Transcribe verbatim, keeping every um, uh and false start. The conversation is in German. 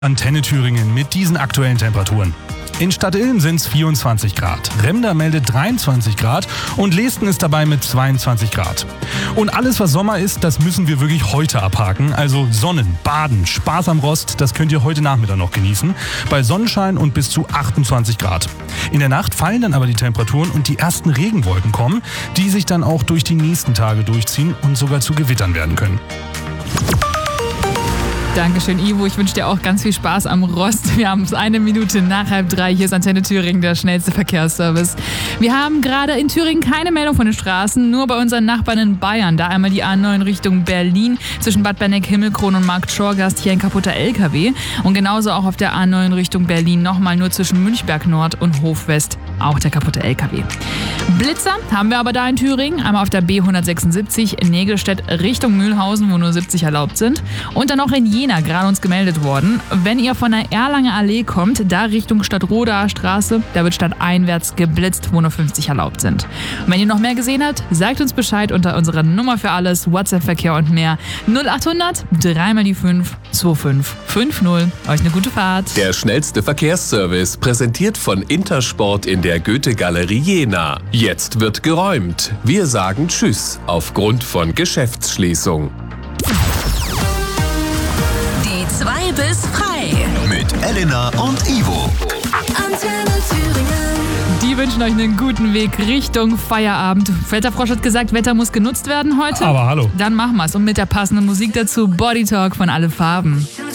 Antenne Thüringen mit diesen aktuellen Temperaturen. In Stadtillen sind es vierundzwanzig Grad, Remda meldet dreiundzwanzig Grad und Leesten ist dabei mit zweiundzwanzig Grad. Und alles, was Sommer ist, das müssen wir wirklich heute abhaken. Also Sonnen, Baden, Spaß am Rost, das könnt ihr heute Nachmittag noch genießen. Bei Sonnenschein und bis zu achtundzwanzig Grad. In der Nacht fallen dann aber die Temperaturen und die ersten Regenwolken kommen, die sich dann auch durch die nächsten Tage durchziehen und sogar zu Gewittern werden können. Dankeschön, Ivo. Ich wünsche dir auch ganz viel Spaß am Rost. Wir haben es eine Minute nach halb drei. Hier ist Antenne Thüringen, der schnellste Verkehrsservice. Wir haben gerade in Thüringen keine Meldung von den Straßen, nur bei unseren Nachbarn in Bayern. Da einmal die A neun Richtung Berlin zwischen Bad Berneck-Himmelkron und Markt Schorgast. Hier ein kaputter L K W. Und genauso auch auf der A neun Richtung Berlin nochmal nur zwischen Münchberg Nord und Hof West. Auch der kaputte L K W. Blitzer haben wir aber da in Thüringen. Einmal auf der B hundertsechsundsiebzig in Nägelstedt Richtung Mühlhausen, wo nur siebzig erlaubt sind. Und dann noch in Jena, gerade uns gemeldet worden. Wenn ihr von der Erlanger Allee kommt, da Richtung Stadtrodaer Straße, da wird stadteinwärts geblitzt, wo nur fünfzig erlaubt sind. Und wenn ihr noch mehr gesehen habt, sagt uns Bescheid unter unserer Nummer für alles, WhatsApp-Verkehr und mehr. null achthundert, drei mal die fünf, zwei fünf fünf null. Euch eine gute Fahrt. Der schnellste Verkehrsservice, präsentiert von Intersport in der Goethe-Galerie Jena. Jetzt wird geräumt. Wir sagen Tschüss aufgrund von Geschäftsschließung. Die zwei bis frei. Mit Elena und Ivo. Antenne Thüringen. Die wünschen euch einen guten Weg Richtung Feierabend. Wetterfrosch hat gesagt, Wetter muss genutzt werden heute. Aber hallo. Dann machen wir's. Und mit der passenden Musik dazu Body Talk von Alle Farben.